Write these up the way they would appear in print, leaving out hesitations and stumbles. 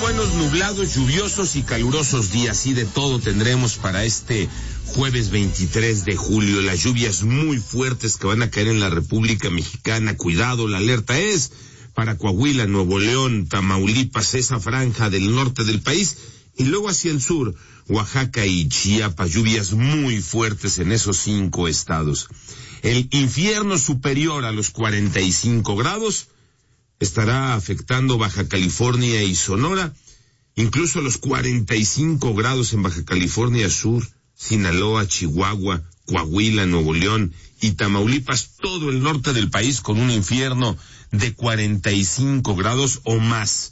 buenos, nublados, lluviosos y calurosos días, y de todo tendremos para este jueves 23 de julio. Las lluvias muy fuertes que van a caer en la República Mexicana. Cuidado, la alerta es para Coahuila, Nuevo León, Tamaulipas, esa franja del norte del país, y luego hacia el sur, Oaxaca y Chiapas, lluvias muy fuertes en esos 5 estados. El infierno superior a los 45 grados estará afectando Baja California y Sonora, incluso los 45 grados en Baja California Sur, Sinaloa, Chihuahua, Coahuila, Nuevo León y Tamaulipas, todo el norte del país con un infierno de 45 grados o más.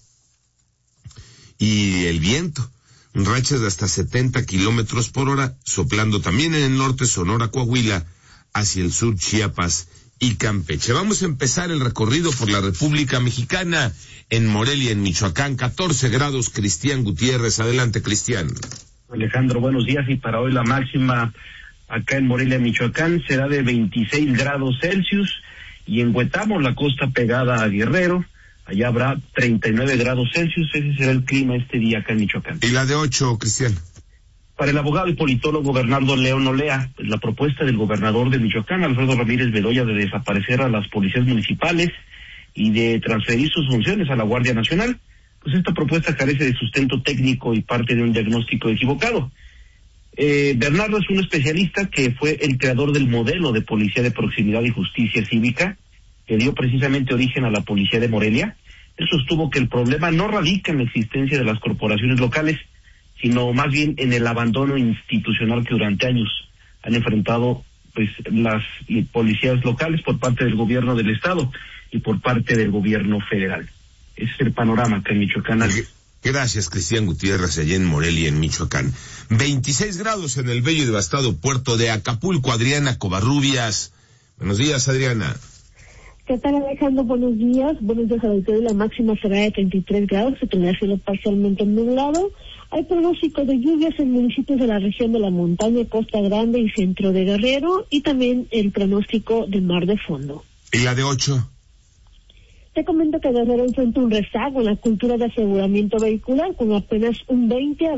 Y el viento, rachas de hasta 70 kilómetros por hora, soplando también en el norte, Sonora, Coahuila, hacia el sur, Chiapas y Campeche. Vamos a empezar el recorrido por la República Mexicana. En Morelia, en Michoacán, 14 grados, Cristian Gutiérrez. Adelante, Cristian. Alejandro, buenos días. Y para hoy la máxima acá en Morelia, Michoacán, será de 26 grados Celsius. Y en Huetamo, la costa pegada a Guerrero, allá habrá 39 grados Celsius. Ese será el clima este día acá en Michoacán. ¿Y la de 8, Cristian? Para el abogado y politólogo Bernardo León Olea, la propuesta del gobernador de Michoacán, Alfredo Ramírez Bedoya, de desaparecer a las policías municipales y de transferir sus funciones a la Guardia Nacional, pues esta propuesta carece de sustento técnico y parte de un diagnóstico equivocado. Bernardo es un especialista que fue el creador del modelo de policía de proximidad y justicia cívica, que dio precisamente origen a la policía de Morelia. Él sostuvo que el problema no radica en la existencia de las corporaciones locales, sino más bien en el abandono institucional que durante años han enfrentado pues las policías locales por parte del gobierno del estado y por parte del gobierno federal. Ese es el panorama acá en Michoacán. Gracias, Cristian Gutiérrez, allá en Morelia, en Michoacán. 26 grados en el bello y devastado puerto de Acapulco. Adriana Covarrubias. Buenos días, Adriana. ¿Qué tal, Alejandro? Buenos días. Buenos días a ustedes. La máxima será de 33 grados, se tendrá cielo parcialmente nublado. Hay pronóstico de lluvias en municipios de la región de la montaña, Costa Grande y centro de Guerrero, y también el pronóstico de mar de fondo. ¿Y la de 8? Te comento que Guerrero enfrenta un rezago en la cultura de aseguramiento vehicular, con apenas un 20 a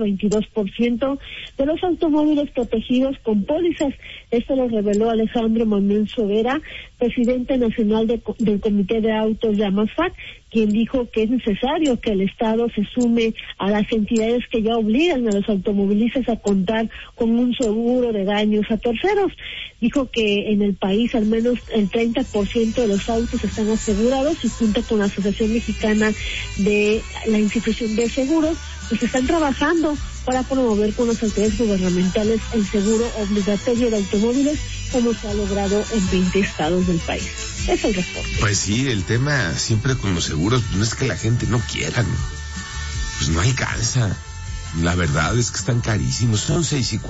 22% de los automóviles protegidos con pólizas. Esto lo reveló Alejandro Manuel Sobera, presidente nacional del Comité de Autos de AMAFAC, quien dijo que es necesario que el Estado se sume a las entidades que ya obligan a los automovilistas a contar con un seguro de daños a terceros. Dijo que en el país al menos el 30% de los autos están asegurados, y junto con la Asociación Mexicana de la Institución de Seguros, pues están trabajando para promover con las autoridades gubernamentales el seguro obligatorio de automóviles, como se ha logrado en 20 estados del país. Es el reporte. Pues sí, el tema siempre con los seguros, no es que la gente no quiera, ¿no? Pues no alcanza. La verdad es que están carísimos. Son 6:04.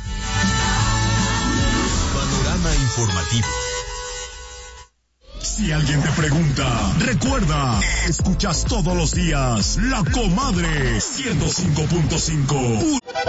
Panorama informativo. Si alguien te pregunta, recuerda, escuchas todos los días La Comadre 105.5.